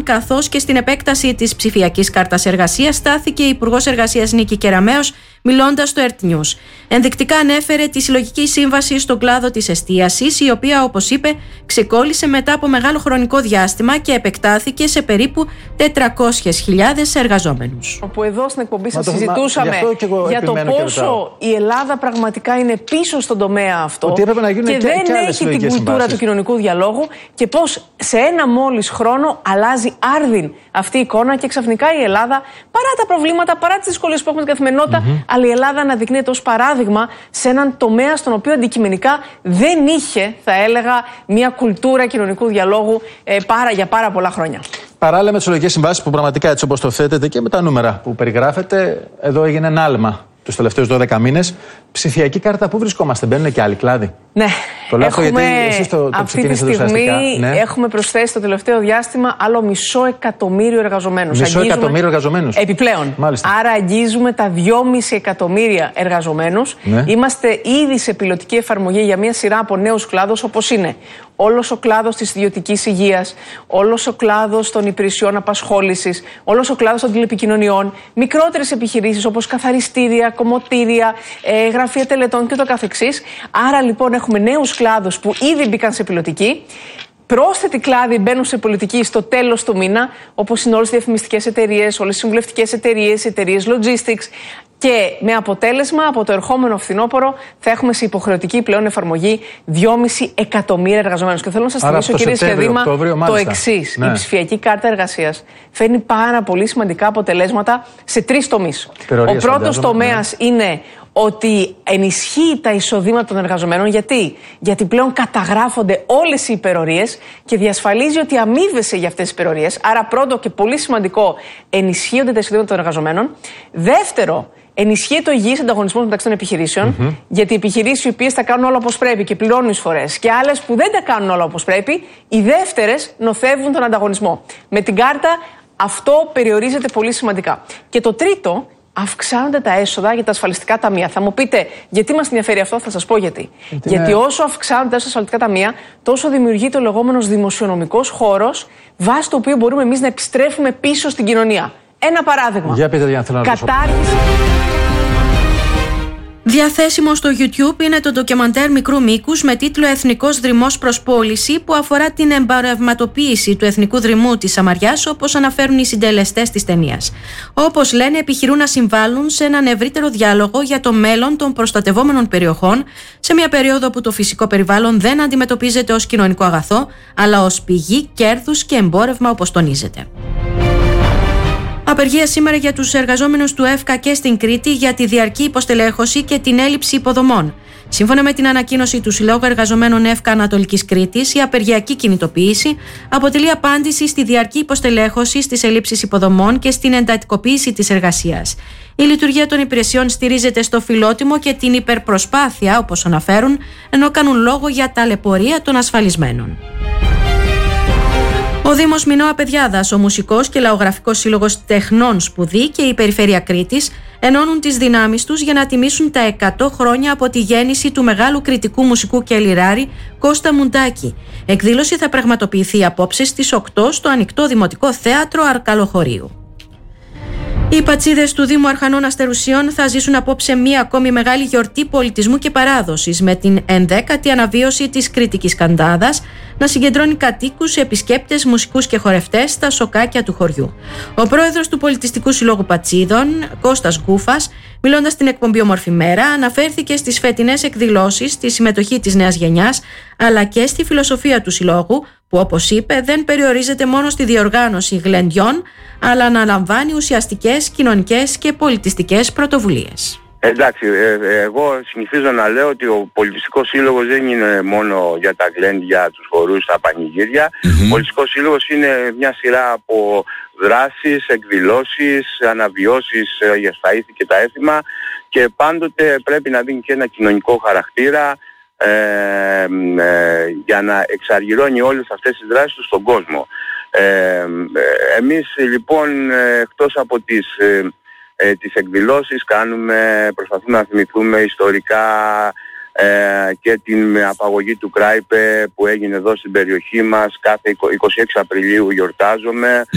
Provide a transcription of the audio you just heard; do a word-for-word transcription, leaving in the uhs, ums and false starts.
καθώς και στην επέκταση της ψηφιακής κάρτας εργασίας, στάθηκε η Υπουργός Εργασίας Νίκη Κεραμέως, μιλώντας στο Earth News. Ενδεικτικά ανέφερε τη συλλογική σύμβαση στον κλάδο της εστίασης, η οποία, όπως είπε, ξεκόλλησε μετά από μεγάλο χρονικό διάστημα και επεκτάθηκε σε περίπου τετρακόσιες χιλιάδες εργαζόμενους. Όπου εδώ στην εκπομπή σας συζητούσαμε για το πόσο η Ελλάδα πραγματικά είναι πίσω στον τομέα αυτό και, και δεν και έχει την κουλτούρα συμβάσεις. του κοινωνικού διαλόγου, και πώς σε ένα μόλις χρόνο αλλάζει άρδιν αυτή η εικόνα και ξαφνικά η Ελλάδα, παρά τα προβλήματα, παρά τις δυσκολίες που έχουμε στην καθημερινότητα, mm-hmm. αλλά η Ελλάδα αναδεικνύεται ως παράδειγμα σε έναν τομέα στον οποίο αντικειμενικά δεν είχε, θα έλεγα, μια κουλτούρα κοινωνικού διαλόγου ε, πάρα, για πάρα πολλά χρόνια. Παράλληλα με τις συλλογικές συμβάσεις που πραγματικά, έτσι όπως το θέτετε και με τα νούμερα που περιγράφετε, εδώ έγινε ένα άλμα τους τελευταίους δώδεκα μήνες. Ψηφιακή κάρτα, πού βρισκόμαστε, μπαίνουν και άλλοι κλάδοι? Ναι, το λέω γιατί εσείς το, το αυτή τη στιγμή ναι. έχουμε προσθέσει το τελευταίο διάστημα άλλο μισό εκατομμύριο εργαζομένους. Μισό αγγίζουμε... εκατομμύριο εργαζομένους. Επιπλέον. Μάλιστα. Άρα αγγίζουμε τα δυόμισι εκατομμύρια εργαζομένους. Ναι. Είμαστε ήδη σε πιλωτική εφαρμογή για μια σειρά από νέους κλάδους, όπως είναι όλος ο κλάδος της ιδιωτικής υγείας, όλος ο κλάδος των υπηρεσιών απασχόλησης, όλος ο κλάδος των τηλεπικοινωνιών, μικρότερες επιχειρήσεις όπως καθαριστήρια, κομμωτήρια, ε, γραφεία τελετών και το καθεξής. Άρα λοιπόν έχουμε νέους κλάδους που ήδη μπήκαν σε πιλωτική. Πρόσθετοι κλάδοι μπαίνουν σε πολιτική στο τέλος του μήνα, όπως είναι όλες οι διαφημιστικές εταιρείες, όλες οι συμβουλευτικές εταιρείες, εταιρείες logistics. Και με αποτέλεσμα από το ερχόμενο φθινόπωρο θα έχουμε σε υποχρεωτική πλέον εφαρμογή δυόμισι εκατομμύρια εργαζομένους. Και θέλω να σας θυμίσω, κύριε Σχεδήμα, το εξής. Ναι. Η ψηφιακή κάρτα εργασίας φέρνει πάρα πολύ σημαντικά αποτελέσματα σε τρεις τομείς. Ο πρώτος τομέας ναι. είναι ότι ενισχύει τα εισοδήματα των εργαζομένων. Γιατί? Γιατί πλέον καταγράφονται όλες οι υπερορίες και διασφαλίζει ότι αμείβεσαι για αυτές τις υπερορίες. Άρα πρώτο και πολύ σημαντικό, ενισχύονται τα εισοδήματα των εργαζομένων. Δεύτερο, ενισχύει το υγιής ανταγωνισμό μεταξύ των επιχειρήσεων, mm-hmm. γιατί οι επιχειρήσεις οι οποίες τα κάνουν όλα όπως πρέπει και πληρώνουν εισφορές, και άλλες που δεν τα κάνουν όλα όπως πρέπει, οι δεύτερες νοθεύουν τον ανταγωνισμό. Με την κάρτα αυτό περιορίζεται πολύ σημαντικά. Και το τρίτο, αυξάνονται τα έσοδα για τα ασφαλιστικά ταμεία. Θα μου πείτε, γιατί μας ενδιαφέρει αυτό? Θα σας πω γιατί. γιατί γιατί είναι... όσο αυξάνονται τα έσοδα στα ασφαλιστικά ταμεία, τόσο δημιουργείται ο λεγόμενος δημοσιονομικός χώρος, βάσει του οποίου μπορούμε εμείς να επιστρέφουμε πίσω στην κοινωνία. Ένα παράδειγμα. Για πείτε, για να θέλω να Κατάργηση. Διαθέσιμο στο YouTube είναι το ντοκιμαντέρ μικρού μήκους με τίτλο «Εθνικός Δρυμός προς πώληση», που αφορά την εμπορευματοποίηση του εθνικού δρυμού της Σαμαριάς, όπως αναφέρουν οι συντελεστές της ταινίας. Όπως λένε, επιχειρούν να συμβάλλουν σε έναν ευρύτερο διάλογο για το μέλλον των προστατευόμενων περιοχών, σε μια περίοδο που το φυσικό περιβάλλον δεν αντιμετωπίζεται ως κοινωνικό αγαθό, αλλά ως πηγή κέρδους και εμπόρευμα, όπως τονίζεται. Απεργία σήμερα για τους εργαζόμενους του ΕΦΚΑ και στην Κρήτη για τη διαρκή υποστελέχωση και την έλλειψη υποδομών. Σύμφωνα με την ανακοίνωση του Συλλόγου Εργαζομένων ΕΦΚΑ Ανατολικής Κρήτης, η απεργιακή κινητοποίηση αποτελεί απάντηση στη διαρκή υποστελέχωση, στις ελλείψεις υποδομών και στην εντατικοποίηση της εργασίας. Η λειτουργία των υπηρεσιών στηρίζεται στο φιλότιμο και την υπερπροσπάθεια, όπως αναφέρουν, ενώ κάνουν λόγο για ταλαιπωρία των ασφαλισμένων. Ο Δήμος Μινώα Παιδιάδας, ο Μουσικός και Λαογραφικός Σύλλογος Τεχνών Σπουδή και η Περιφέρεια Κρήτης ενώνουν τις δυνάμεις τους για να τιμήσουν τα εκατό χρόνια από τη γέννηση του μεγάλου κρητικού μουσικού και λιράρη Κώστα Μουντάκη. Εκδήλωση θα πραγματοποιηθεί απόψε στις οκτώ στο Ανοιχτό Δημοτικό Θέατρο Αρκαλοχωρίου. Οι πατσίδες του Δήμου Αρχανών Αστερουσίων θα ζήσουν απόψε μία ακόμη μεγάλη γιορτή πολιτισμού και παράδοσης, με την ενδέκατη αναβίωση της Κρητικής Καντάδας να συγκεντρώνει κατοίκους, επισκέπτες, μουσικούς και χορευτές στα σοκάκια του χωριού. Ο πρόεδρος του Πολιτιστικού Συλλόγου Πατσίδων, Κώστας Γκούφας, μιλώντας στην εκπομπή Όμορφη Μέρα, αναφέρθηκε στις φετινές εκδηλώσεις, στη συμμετοχή της νέας γενιάς, αλλά και στη φιλοσοφία του Συλλόγου, που, όπως είπε, δεν περιορίζεται μόνο στη διοργάνωση γλεντιών, αλλά αναλαμβάνει ουσιαστικές κοινωνικές και πολιτιστικές πρωτοβουλίες. Εντάξει, ε, εγώ συνηθίζω να λέω ότι ο πολιτιστικός σύλλογος δεν είναι μόνο για τα γλέντια, τους χορούς, τα πανηγύρια. Mm-hmm. Ο πολιτιστικός σύλλογος είναι μια σειρά από δράσεις, εκδηλώσεις, αναβιώσεις για στα ήθη και τα έθιμα, και πάντοτε πρέπει να δίνει και ένα κοινωνικό χαρακτήρα ε, ε, για να εξαργυρώνει όλες αυτές τις δράσεις του στον κόσμο. Ε, ε, εμείς λοιπόν, εκτός από τις ε, Ε, τις εκδηλώσεις κάνουμε, προσπαθούμε να θυμηθούμε ιστορικά ε, και την απαγωγή του Κράιπε που έγινε εδώ στην περιοχή μας. Κάθε είκοσι έξι Απριλίου γιορτάζομαι.